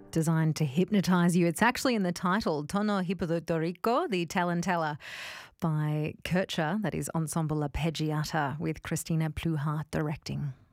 designed to hypnotise you. It's actually in the title, Tono Hipodotorico, the Tarantella by Kircher, that is Ensemble Arpeggiata, with Christina Pluhar directing.